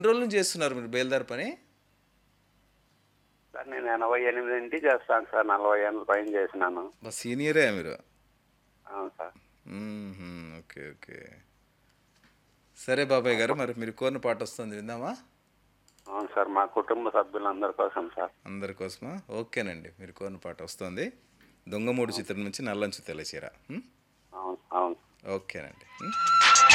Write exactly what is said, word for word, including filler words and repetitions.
ఎన్ని రోజుల నుంచి చేస్తున్నారు మీరు బేల్దారి పని? సార్ నేను ఎనభై ఎనిమిది నుండి చేస్తాను సార్. నలభై ఏళ్ళ పైన చేసినాను. బా సీనియరే మీరు. అవును సార్. హుహు. ఓకే. ఓకే. సరే బాబాయ్ గారు, మరి మీరు కోరిన పాట వస్తుంది విందామా? అవును సార్. మా కుటుంబ సభ్యులందరి కోసం సార్. అందరి కోసమా? ఓకేనండి. మీరు కోరిన పాట వస్తుంది. 'దొంగమూడు' అవును. చిత్రం నుంచి 'నల్లంచు తెల్లచీర'. హ్మ్. అవును. అవును. ఓకేనండి. హ్మ్.